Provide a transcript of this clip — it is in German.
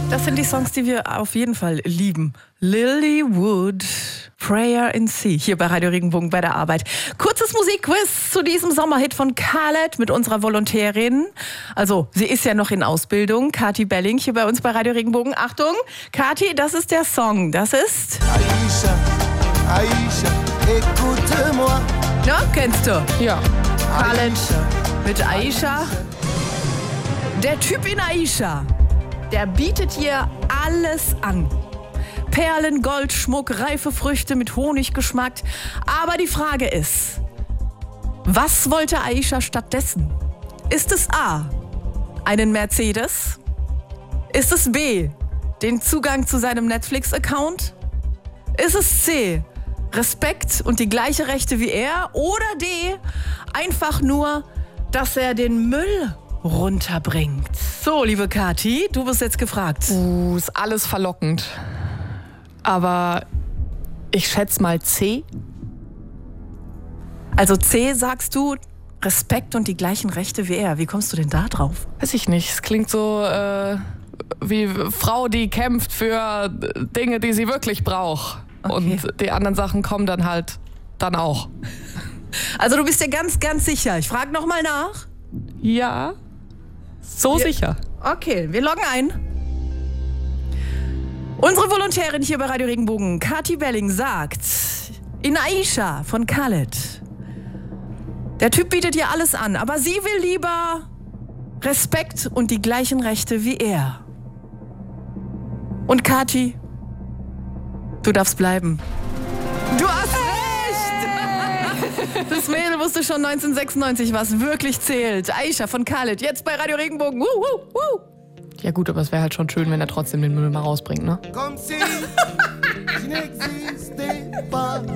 Das sind die Songs, die wir auf jeden Fall lieben. Lilywood, Prayer in Sea, hier bei Radio Regenbogen bei der Arbeit. Kurzes Musikquiz zu diesem Sommerhit von Khaled mit unserer Volontärin. Also, sie ist ja noch in Ausbildung, Kathi Belling, hier bei uns bei Radio Regenbogen. Achtung, Kathi, das ist der Song. Das ist... Aisha, écoute-moi. Ja, kennst du? Ja. Khaled mit Aisha. Der Typ in Aisha, der bietet ihr alles an. Perlen, Gold, Schmuck, reife Früchte mit Honiggeschmack. Aber die Frage ist, was wollte Aisha stattdessen? Ist es A, einen Mercedes? Ist es B, den Zugang zu seinem Netflix-Account? Ist es C, Respekt und die gleiche Rechte wie er? Oder D, einfach nur, dass er den Müll runterbringt? So, liebe Kathi, du bist jetzt gefragt. Ist alles verlockend. Aber ich schätze mal C. Also C sagst du, Respekt und die gleichen Rechte wie er. Wie kommst du denn da drauf? Weiß ich nicht. Es klingt so wie Frau, die kämpft für Dinge, die sie wirklich braucht. Okay. Und die anderen Sachen kommen dann halt dann auch. Also du bist dir ganz, ganz sicher. Ich frage nochmal nach. Ja, so sicher. Okay, wir loggen ein. Unsere Volontärin hier bei Radio Regenbogen, Kathi Belling, sagt, in Aisha von Khaled, der Typ bietet ihr alles an, aber sie will lieber Respekt und die gleichen Rechte wie er. Und Kathi, du darfst bleiben. Du hast recht! Das Mädel wusste schon 1996, was wirklich zählt. Aisha von Khaled, jetzt bei Radio Regenbogen. Ja gut, aber es wäre halt schon schön, wenn er trotzdem den Müll mal rausbringt, ne? Comme si je n'existais pas.